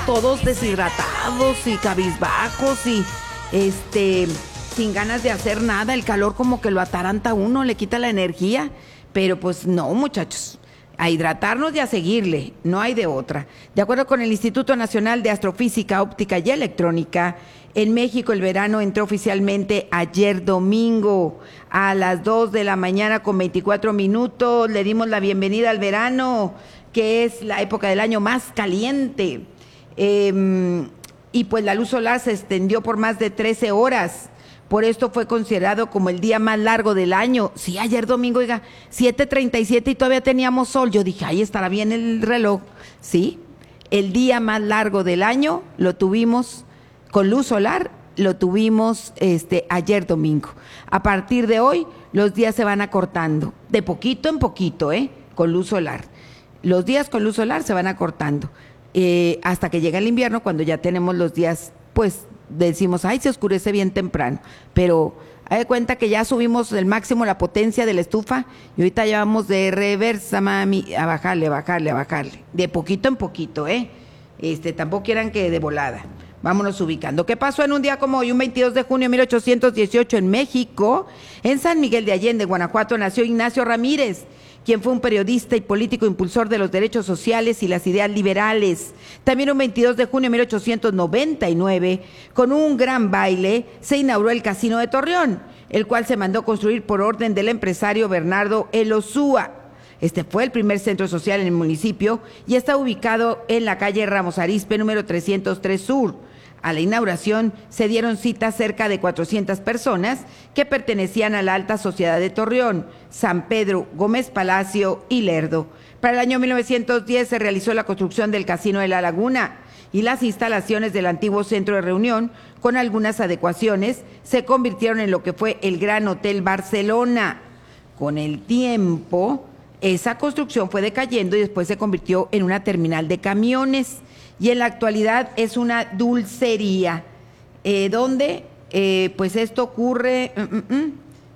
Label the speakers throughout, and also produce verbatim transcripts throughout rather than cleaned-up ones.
Speaker 1: todos deshidratados y cabizbajos y este sin ganas de hacer nada. El calor como que lo ataranta a uno, le quita la energía. Pero pues no, muchachos, a hidratarnos y a seguirle, no hay de otra. De acuerdo con el Instituto Nacional de Astrofísica, Óptica y Electrónica, en México el verano entró oficialmente ayer domingo a las dos de la mañana con veinticuatro minutos. Le dimos la bienvenida al verano, que es la época del año más caliente. Eh, y pues la luz solar se extendió por más de trece horas. Por esto fue considerado como el día más largo del año. Sí, ayer domingo, oiga, siete treinta y siete y todavía teníamos sol. Yo dije, ahí estará bien el reloj. Sí, el día más largo del año lo tuvimos con luz solar, lo tuvimos este, ayer domingo. A partir de hoy, los días se van acortando, de poquito en poquito, ¿eh? Con luz solar. Los días con luz solar se van acortando, eh, hasta que llega el invierno, cuando ya tenemos los días, pues, decimos, ay, se oscurece bien temprano, pero hay de cuenta que ya subimos el máximo la potencia de la estufa y ahorita ya vamos de reversa, mami, a bajarle, a bajarle, a bajarle, de poquito en poquito, ¿eh? Este, tampoco quieran que de volada. Vámonos ubicando. ¿Qué pasó en un día como hoy, un veintidós de junio de mil ochocientos dieciocho en México? En San Miguel de Allende, Guanajuato, nació Ignacio Ramírez, quien fue un periodista y político impulsor de los derechos sociales y las ideas liberales. También un veintidós de junio de mil ochocientos noventa y nueve, con un gran baile, se inauguró el Casino de Torreón, el cual se mandó construir por orden del empresario Bernardo Elosúa. Este fue el primer centro social en el municipio y está ubicado en la calle Ramos Arizpe, número trescientos tres Sur. A la inauguración se dieron cita cerca de cuatrocientas personas que pertenecían a la alta sociedad de Torreón, San Pedro, Gómez Palacio y Lerdo. Para el año mil novecientos diez se realizó la construcción del Casino de la Laguna y las instalaciones del antiguo centro de reunión, con algunas adecuaciones, se convirtieron en lo que fue el Gran Hotel Barcelona. Con el tiempo, esa construcción fue decayendo y después se convirtió en una terminal de camiones. Y en la actualidad es una dulcería, eh, donde eh, pues esto ocurre mm, mm, mm,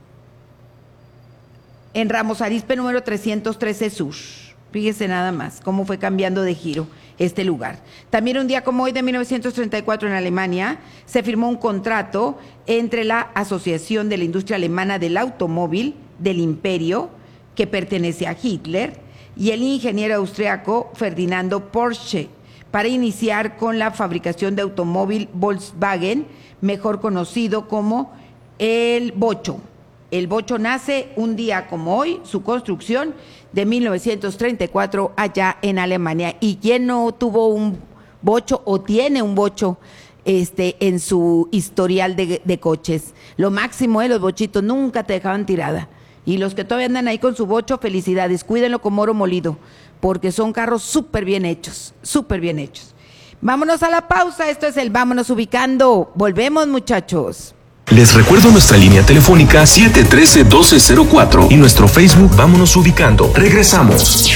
Speaker 1: en Ramos Arizpe, número trescientos trece Sur. Fíjese nada más cómo fue cambiando de giro este lugar. También un día como hoy de mil novecientos treinta y cuatro en Alemania se firmó un contrato entre la Asociación de la Industria Alemana del Automóvil del Imperio, que pertenece a Hitler, y el ingeniero austriaco Ferdinando Porsche, para iniciar con la fabricación de automóvil Volkswagen, mejor conocido como el Bocho. El Bocho nace un día como hoy, su construcción de mil novecientos treinta y cuatro allá en Alemania. ¿Y quién no tuvo un Bocho o tiene un Bocho este, en su historial de, de coches? Lo máximo, ¿eh? Los bochitos nunca te dejaban tirada. Y los que todavía andan ahí con su Bocho, felicidades, cuídenlo como oro molido, porque son carros súper bien hechos, súper bien hechos. Vámonos a la pausa, esto es el Vámonos Ubicando. Volvemos, muchachos.
Speaker 2: Les recuerdo nuestra línea telefónica siete uno tres, uno dos cero cuatro y nuestro Facebook Vámonos Ubicando. Regresamos.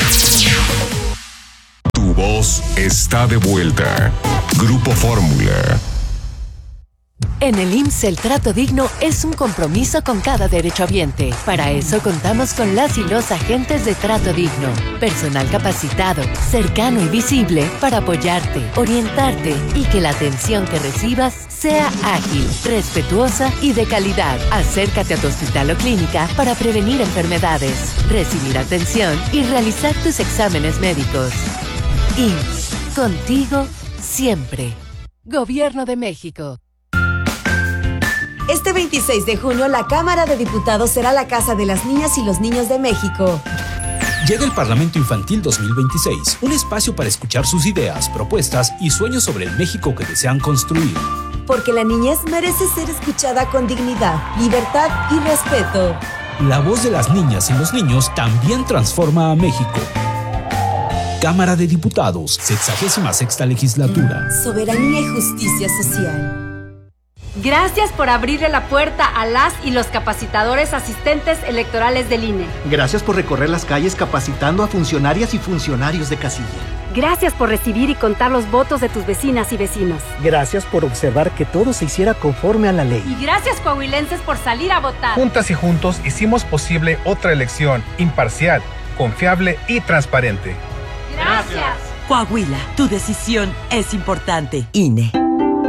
Speaker 3: Tu voz está de vuelta. Grupo Fórmula.
Speaker 4: En el I M S S el trato digno es un compromiso con cada derechohabiente. Para eso contamos con las y los agentes de trato digno. Personal capacitado, cercano y visible para apoyarte, orientarte y que la atención que recibas sea ágil, respetuosa y de calidad. Acércate a tu hospital o clínica para prevenir enfermedades, recibir atención y realizar tus exámenes médicos. I M S S, contigo siempre. Gobierno de México.
Speaker 5: Este veintiséis de junio, la Cámara de Diputados será la casa de las niñas y los niños de México.
Speaker 6: Llega el Parlamento Infantil dos mil veintiséis, un espacio para escuchar sus ideas, propuestas y sueños sobre el México que desean construir.
Speaker 5: Porque la niñez merece ser escuchada con dignidad, libertad y respeto.
Speaker 6: La voz de las niñas y los niños también transforma a México. Cámara de Diputados, sexagésima sexta legislatura.
Speaker 5: Soberanía y justicia social.
Speaker 7: Gracias por abrirle la puerta a las y los capacitadores asistentes electorales del I N E.
Speaker 8: Gracias por recorrer las calles capacitando a funcionarias y funcionarios de casilla.
Speaker 7: Gracias por recibir y contar los votos de tus vecinas y vecinos.
Speaker 8: Gracias por observar que todo se hiciera conforme a la ley.
Speaker 7: Y gracias, coahuilenses, por salir a votar.
Speaker 9: Juntas y juntos hicimos posible otra elección imparcial, confiable y transparente.
Speaker 7: Gracias.
Speaker 9: Coahuila, tu decisión es importante. I N E.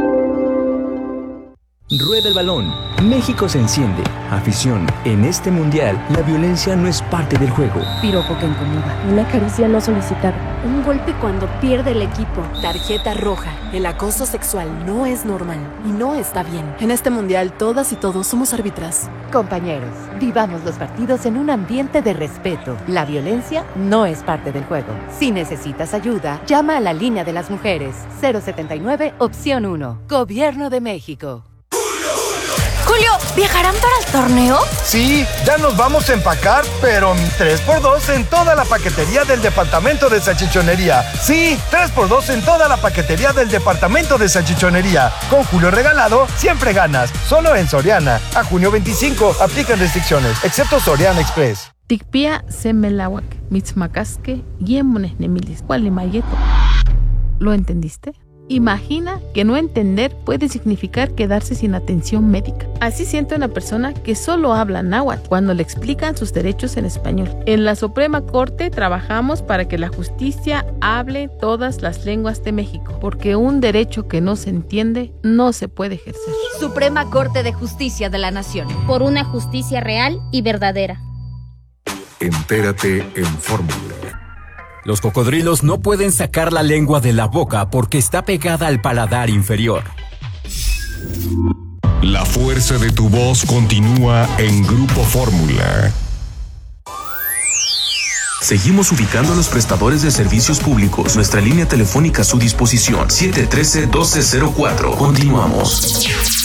Speaker 10: Rueda el balón. México se enciende. Afición. En este mundial, la violencia no es parte del juego.
Speaker 11: Piropo que incomoda. Una caricia no solicitada. Un golpe cuando pierde el equipo.
Speaker 12: Tarjeta roja. El acoso sexual no es normal y no está bien. En este mundial, todas y todos somos árbitras.
Speaker 4: Compañeros, vivamos los partidos en un ambiente de respeto. La violencia no es parte del juego. Si necesitas ayuda, llama a la línea de las mujeres. cero setenta y nueve, opción uno. Gobierno de México.
Speaker 13: Julio, ¿viajarán para el torneo?
Speaker 14: Sí, ya nos vamos a empacar, pero tres por dos en toda la paquetería del departamento de salchichonería. Sí, tres por dos en toda la paquetería del departamento de salchichonería. Con Julio regalado, siempre ganas. Solo en Soriana. A junio veinticinco, aplican restricciones, excepto Soriana Express.
Speaker 15: Tikpia semelawak, mitzmakaske, yemones nemilis, mayeto. ¿Lo entendiste? Imagina que no entender puede significar quedarse sin atención médica. Así siente una persona que solo habla náhuatl cuando le explican sus derechos en español. En la Suprema Corte trabajamos para que la justicia hable todas las lenguas de México, porque un derecho que no se entiende no se puede ejercer.
Speaker 16: Suprema Corte de Justicia de la Nación. Por una justicia real y verdadera.
Speaker 3: Entérate en Fórmula.
Speaker 17: Los cocodrilos no pueden sacar la lengua de la boca porque está pegada al paladar inferior.
Speaker 3: La fuerza de tu voz continúa en Grupo Fórmula.
Speaker 2: Seguimos ubicando a los prestadores de servicios públicos. Nuestra línea telefónica a su disposición, siete uno tres, uno dos cero cuatro. Continuamos.